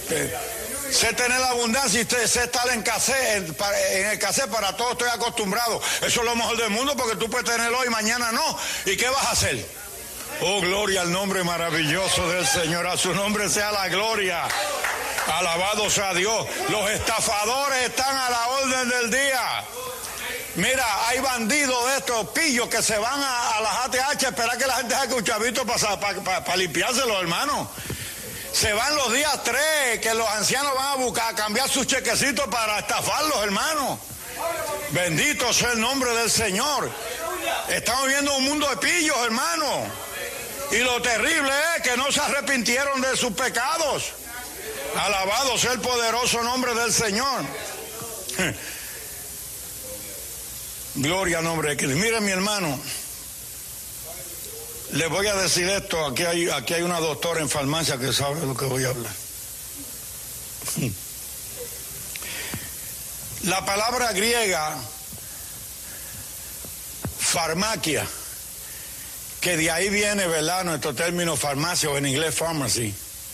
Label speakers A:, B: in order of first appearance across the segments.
A: Sé tener la abundancia y sé estar en el escasez, para todo estoy acostumbrado. Eso es lo mejor del mundo, porque tú puedes tenerlo hoy y mañana no. ¿Y qué vas a hacer? Oh, gloria al nombre maravilloso del Señor. A su nombre sea la gloria. Alabado sea Dios. Los estafadores están a la orden del día. Mira, hay bandidos de estos pillos que se van a las ATH a esperar que la gente saque un chavito para limpiárselo, hermano. Se van los días 3, que los ancianos van a buscar, a cambiar sus chequecitos para estafarlos, hermano. Bendito sea el nombre del Señor. Estamos viviendo un mundo de pillos, hermano. Y lo terrible es que no se arrepintieron de sus pecados. Alabado sea el poderoso nombre del Señor. Gloria al nombre de Cristo. Mire, mi hermano, le voy a decir esto. Aquí hay una doctora en farmacia que sabe de lo que voy a hablar. La palabra griega farmacia, que de ahí viene, ¿verdad?, nuestro término farmacia, o en inglés pharmacy,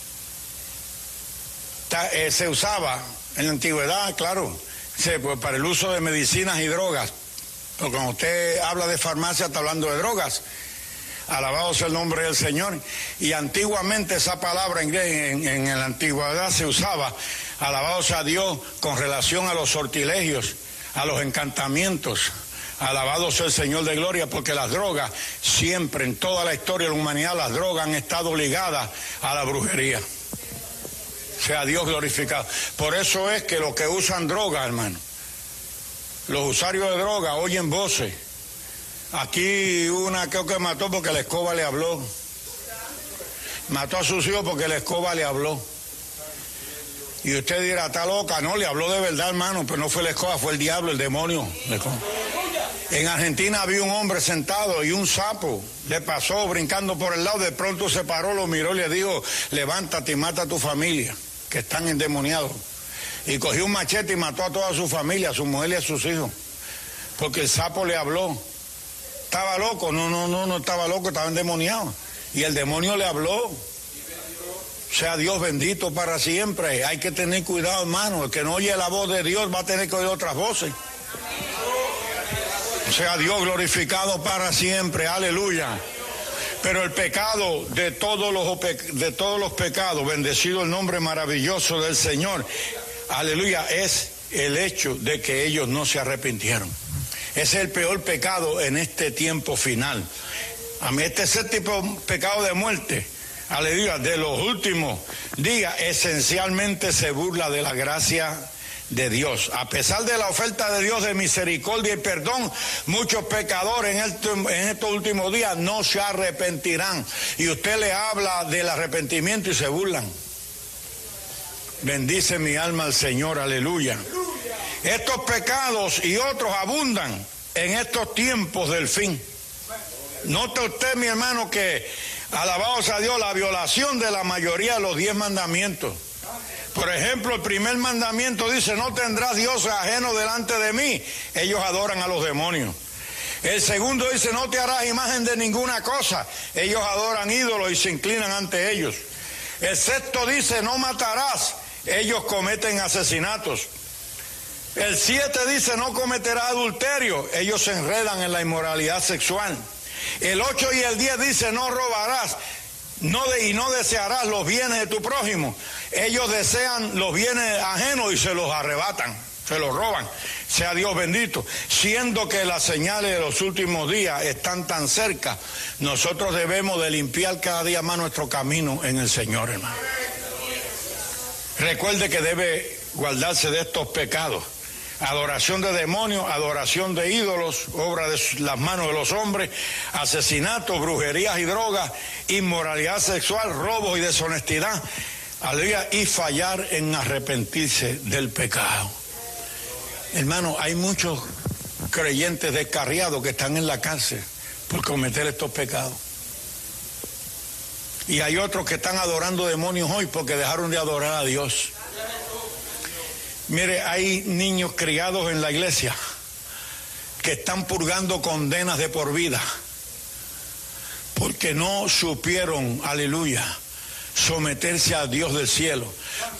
A: se usaba en la antigüedad, claro, pues para el uso de medicinas y drogas. Porque cuando usted habla de farmacia está hablando de drogas. Alabado sea el nombre del Señor. Y antiguamente esa palabra en la antigüedad se usaba, alabado sea Dios, con relación a los sortilegios, a los encantamientos. Alabado sea el Señor de gloria, porque las drogas, siempre en toda la historia de la humanidad, las drogas han estado ligadas a la brujería. Sea Dios glorificado. Por eso es que los que usan drogas, hermano, los usuarios de droga oyen voces. Aquí una creo que mató porque la escoba le habló. Mató a sus hijos porque la escoba le habló. Y usted dirá, está loca. No, le habló de verdad, hermano, pero no fue la escoba, fue el diablo, el demonio. En Argentina había un hombre sentado y un sapo le pasó brincando por el lado. De pronto se paró, lo miró y le dijo, levántate y mata a tu familia, que están endemoniados. Y cogió un machete y mató a toda su familia, a su mujer y a sus hijos, porque el sapo le habló. ¿Estaba loco? No estaba loco, estaba endemoniado. Y el demonio le habló. Sea Dios bendito para siempre. Hay que tener cuidado, hermano. El que no oye la voz de Dios va a tener que oír otras voces. Sea Dios glorificado para siempre. Aleluya. Pero el pecado de todos los pecados, bendecido el nombre maravilloso del Señor, aleluya, es el hecho de que ellos no se arrepintieron. Ese es el peor pecado en este tiempo final. A mí este es el tipo de pecado de muerte, aleluya, de los últimos días, esencialmente se burla de la gracia de Dios. A pesar de la oferta de Dios de misericordia y perdón, muchos pecadores en estos últimos días no se arrepentirán. Y usted le habla del arrepentimiento y se burlan. Bendice mi alma al Señor, aleluya. Estos pecados y otros abundan en estos tiempos del fin. Note usted, mi hermano, que alabado sea Dios, la violación de la mayoría de los 10 mandamientos. Por ejemplo, el primer mandamiento dice, no tendrás dioses ajenos delante de mí. Ellos adoran a los demonios. El segundo dice, no te harás imagen de ninguna cosa. Ellos adoran ídolos y se inclinan ante ellos. El sexto dice, no matarás. Ellos cometen asesinatos. El 7 dice, no cometerás adulterio. Ellos se enredan en la inmoralidad sexual. El 8 y el 10 dice, no robarás. Y no desearás los bienes de tu prójimo. Ellos desean los bienes ajenos y se los arrebatan, se los roban. Sea Dios bendito. Siendo que las señales de los últimos días están tan cerca, nosotros debemos de limpiar cada día más nuestro camino en el Señor, hermano. Recuerde que debe guardarse de estos pecados. Adoración de demonios, adoración de ídolos, obra de las manos de los hombres, asesinatos, brujerías y drogas, inmoralidad sexual, robos y deshonestidad, aleluya, y fallar en arrepentirse del pecado. Hermano, hay muchos creyentes descarriados que están en la cárcel por cometer estos pecados. Y hay otros que están adorando demonios hoy porque dejaron de adorar a Dios. Mire, hay niños criados en la iglesia que están purgando condenas de por vida porque no supieron, aleluya, someterse a Dios del cielo.